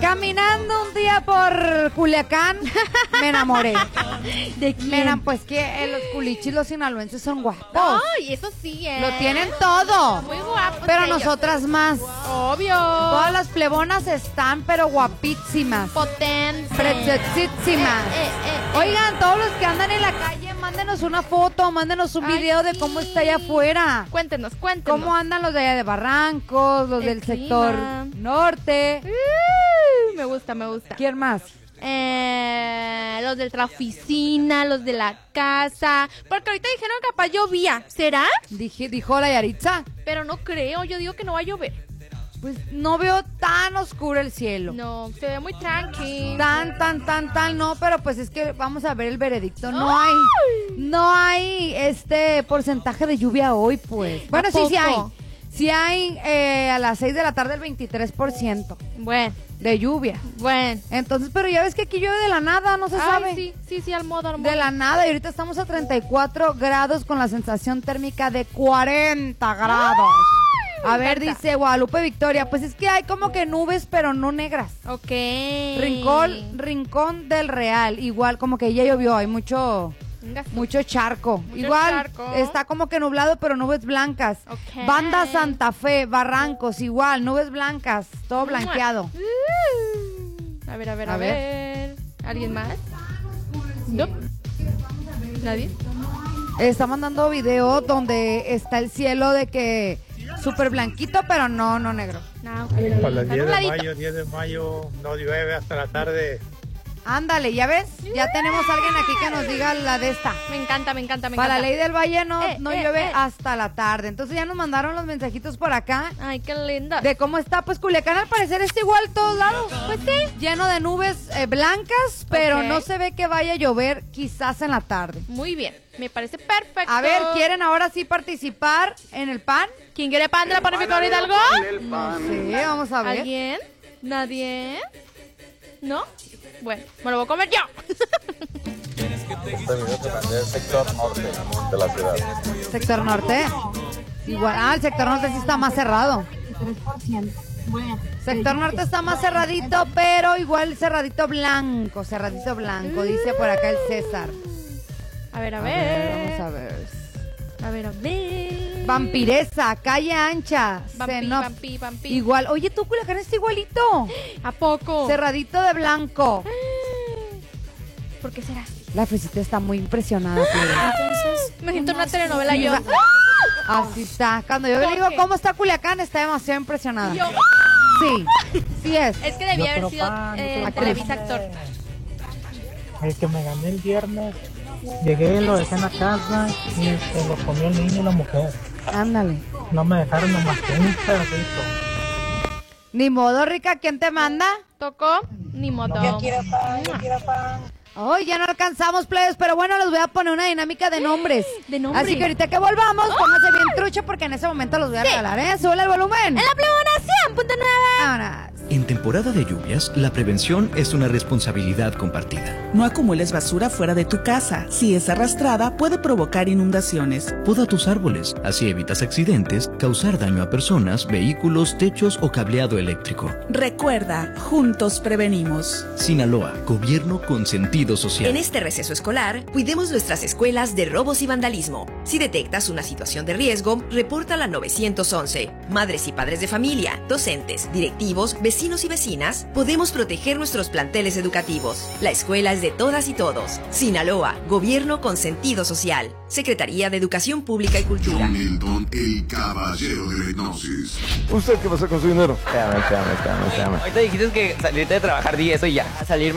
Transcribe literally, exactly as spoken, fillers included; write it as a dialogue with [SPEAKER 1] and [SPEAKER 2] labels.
[SPEAKER 1] Caminando un día por Culiacán, me enamoré.
[SPEAKER 2] ¿De quién?
[SPEAKER 1] Me enam- pues que eh, los culichis, los sinaloenses son guapos.
[SPEAKER 2] Ay, eso sí, ¿eh?
[SPEAKER 1] Lo tienen todo.
[SPEAKER 2] Muy guapos.
[SPEAKER 1] Pero
[SPEAKER 2] ellos.
[SPEAKER 1] nosotras más.
[SPEAKER 2] Obvio.
[SPEAKER 1] Todas las plebonas están, pero guapísimas.
[SPEAKER 2] Potentes.
[SPEAKER 1] Preciosísimas.
[SPEAKER 2] Eh, eh, eh.
[SPEAKER 1] Oigan, todos los que andan en la calle, mándenos una foto, mándenos un
[SPEAKER 2] Ay,
[SPEAKER 1] video de
[SPEAKER 2] sí.
[SPEAKER 1] cómo está allá afuera.
[SPEAKER 2] Cuéntenos, cuéntenos.
[SPEAKER 1] ¿Cómo andan los de allá de Barrancos, los
[SPEAKER 2] El
[SPEAKER 1] del
[SPEAKER 2] clima.
[SPEAKER 1] sector norte?
[SPEAKER 2] Uh, me gusta, me gusta.
[SPEAKER 1] ¿Quién más?
[SPEAKER 2] Eh, los de la oficina, los de la casa. Porque ahorita dijeron que capaz llovía. ¿Será?
[SPEAKER 1] Dije, dijo la Yaritza.
[SPEAKER 2] Pero no creo, yo digo que no va a llover.
[SPEAKER 1] Pues no veo tan oscuro el cielo.
[SPEAKER 2] No, se ve muy tranqui.
[SPEAKER 1] Tan, tan, tan, tan, no, pero pues es que vamos a ver el veredicto. No
[SPEAKER 2] ¡Ay!
[SPEAKER 1] hay, no hay este porcentaje de lluvia hoy, pues. Bueno, sí, sí hay.
[SPEAKER 2] poco?
[SPEAKER 1] Sí hay eh, a las seis de la tarde el veintitrés por ciento
[SPEAKER 2] Bueno,
[SPEAKER 1] de lluvia.
[SPEAKER 2] bueno.
[SPEAKER 1] Entonces, pero ya ves que aquí llueve de la nada, no se sabe.
[SPEAKER 2] Ay, sí, sí, sí, al modo, al modo.
[SPEAKER 1] De la nada, y ahorita estamos a treinta y cuatro grados con la sensación térmica de cuarenta grados.
[SPEAKER 2] me
[SPEAKER 1] A ver,
[SPEAKER 2] encanta.
[SPEAKER 1] dice Guadalupe Victoria, pues es que hay como que nubes, pero no negras.
[SPEAKER 2] Ok.
[SPEAKER 1] Rincón, Rincón del Real, igual como que ya llovió, hay mucho
[SPEAKER 2] Venga,
[SPEAKER 1] mucho charco.
[SPEAKER 2] Mucho
[SPEAKER 1] igual
[SPEAKER 2] charco.
[SPEAKER 1] está como que nublado, pero nubes blancas.
[SPEAKER 2] Ok.
[SPEAKER 1] Banda Santa Fe, Barrancos, igual, nubes blancas, todo blanqueado.
[SPEAKER 2] Uh, A ver, a ver, a,
[SPEAKER 1] A
[SPEAKER 2] ver.
[SPEAKER 1] ver.
[SPEAKER 2] ¿Alguien más? No. ¿Nadie?
[SPEAKER 1] Está mandando video donde está el cielo de que súper blanquito, pero no, no negro.
[SPEAKER 2] No,
[SPEAKER 3] Para el
[SPEAKER 2] Está
[SPEAKER 3] diez de
[SPEAKER 2] nubladito.
[SPEAKER 3] mayo, diez de mayo, no llueve hasta la tarde.
[SPEAKER 1] Ándale, ¿ya ves? Ya tenemos a alguien aquí que nos diga la de esta.
[SPEAKER 2] Me encanta, me encanta, me
[SPEAKER 1] Para la
[SPEAKER 2] encanta.
[SPEAKER 1] ley del Valle no,
[SPEAKER 2] Eh,
[SPEAKER 1] no
[SPEAKER 2] eh,
[SPEAKER 1] llueve
[SPEAKER 2] eh.
[SPEAKER 1] hasta la tarde. Entonces ya nos mandaron los mensajitos por acá
[SPEAKER 2] Ay, qué linda.
[SPEAKER 1] de cómo está. Pues Culiacán al parecer está igual todos lados. Pues sí. Lleno de nubes eh, blancas, pero
[SPEAKER 2] Ok.
[SPEAKER 1] no se ve que vaya a llover quizás en la tarde.
[SPEAKER 2] Muy bien, me parece perfecto.
[SPEAKER 1] A ver, ¿quieren ahora sí participar en el pan?
[SPEAKER 2] ¿Quién quiere pan de la panificadora Hidalgo?
[SPEAKER 1] No sé, vamos a ver.
[SPEAKER 2] ¿Alguien? ¿Nadie? ¿No? Bueno, me lo voy a comer yo.
[SPEAKER 4] Este video te mandé el sector norte de la ciudad.
[SPEAKER 1] Sector norte. Igual, ah, el sector norte sí está más cerrado. Sector norte está más cerradito, pero igual cerradito blanco, cerradito blanco, dice por acá el César.
[SPEAKER 2] A ver, a
[SPEAKER 1] A
[SPEAKER 2] ver.
[SPEAKER 1] ver, vamos a ver.
[SPEAKER 2] A ver, a ver.
[SPEAKER 1] Vampiresa, calle ancha,
[SPEAKER 2] Vampi,
[SPEAKER 1] Cenop.
[SPEAKER 2] vampi, vampi.
[SPEAKER 1] Igual, oye, tú Culiacán está igualito.
[SPEAKER 2] ¿A poco?
[SPEAKER 1] Cerradito de blanco.
[SPEAKER 2] ¿Por qué será?
[SPEAKER 1] La Fresita está muy impresionada. Culiacán.
[SPEAKER 2] Entonces, me siento en una telenovela yo.
[SPEAKER 1] Así está. Cuando yo le
[SPEAKER 2] ¿Por
[SPEAKER 1] digo
[SPEAKER 2] qué?
[SPEAKER 1] cómo está Culiacán, está demasiado impresionada.
[SPEAKER 2] Yo.
[SPEAKER 1] Sí, sí es.
[SPEAKER 2] Es que debía haber sido
[SPEAKER 3] pan, yo
[SPEAKER 2] eh,
[SPEAKER 3] quiero
[SPEAKER 2] Televisa actor.
[SPEAKER 3] El que me gané el viernes, llegué, lo dejé en la casa y se lo comió el niño y la mujer.
[SPEAKER 1] Ándale.
[SPEAKER 3] No me dejaron nomás que un pedacito.
[SPEAKER 1] Ni modo, Rica, ¿quién te manda?
[SPEAKER 2] Tocó, ni modo.
[SPEAKER 3] Yo quiero pan, yo quiero pan.
[SPEAKER 1] Hoy ya no alcanzamos, plebes, pero bueno, les voy a poner una dinámica de nombres.
[SPEAKER 2] De nombres.
[SPEAKER 1] Así que ahorita que volvamos, pónganse bien trucha porque en ese momento los voy a regalar, ¿eh? Sube el volumen.
[SPEAKER 2] En la plebona cien punto nueve.
[SPEAKER 1] Vámonos.
[SPEAKER 5] En temporada de lluvias, la prevención es una responsabilidad compartida.
[SPEAKER 6] No acumules basura fuera de tu casa. Si es arrastrada, puede provocar inundaciones.
[SPEAKER 5] Poda tus árboles, así evitas accidentes, causar daño a personas, vehículos, techos o cableado eléctrico.
[SPEAKER 6] Recuerda, juntos prevenimos.
[SPEAKER 5] Sinaloa, gobierno con sentido social.
[SPEAKER 7] En este receso escolar, cuidemos nuestras escuelas de robos y vandalismo. Si detectas una situación de riesgo, repórtala al nueve once. Madres y padres de familia, docentes, directivos, vecinos y vecinas, podemos proteger nuestros planteles educativos. La escuela es de todas y todos. Sinaloa, gobierno con sentido social. Secretaría de Educación Pública y Cultura.
[SPEAKER 8] John Milton, el caballero de la hipnosis.
[SPEAKER 4] ¿Usted qué pasó con su dinero?
[SPEAKER 9] Espérame, espérame, espérame, espérame. Ahorita dijiste que salirte de trabajar y eso y ya. A salir